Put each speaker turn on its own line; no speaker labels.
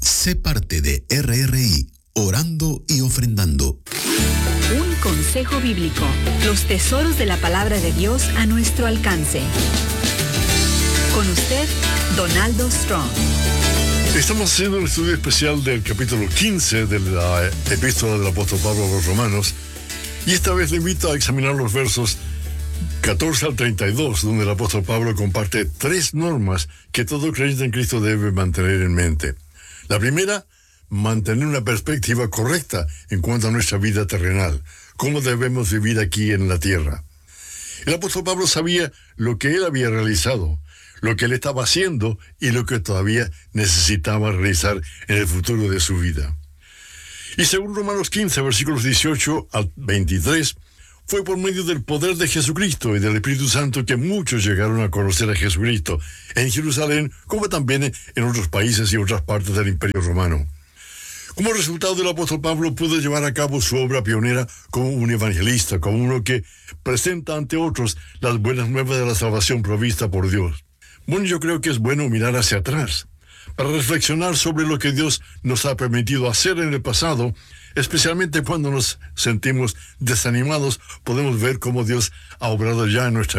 Sé parte de RRI, orando y ofrendando.
Un consejo bíblico. Los tesoros de la palabra de Dios a nuestro alcance. Con usted, Donaldo Strong.
Estamos haciendo un estudio especial del capítulo 15 de la epístola del apóstol Pablo a los Romanos, y esta vez le invito a examinar los versos 14 al 32, donde el apóstol Pablo comparte 3 normas que todo creyente en Cristo debe mantener en mente. La primera, mantener una perspectiva correcta en cuanto a nuestra vida terrenal, cómo debemos vivir aquí en la tierra. El apóstol Pablo sabía lo que él había realizado, lo que él estaba haciendo y lo que todavía necesitaba realizar en el futuro de su vida. Y según Romanos 15, versículos 18 al 23, fue por medio del poder de Jesucristo y del Espíritu Santo que muchos llegaron a conocer a Jesucristo en Jerusalén, como también en otros países y otras partes del Imperio Romano. Como resultado, el apóstol Pablo pudo llevar a cabo su obra pionera como un evangelista, como uno que presenta ante otros las buenas nuevas de la salvación provista por Dios. Bueno, yo creo que es bueno mirar hacia atrás, para reflexionar sobre lo que Dios nos ha permitido hacer en el pasado. Especialmente cuando nos sentimos desanimados, podemos ver cómo Dios ha obrado ya en nuestra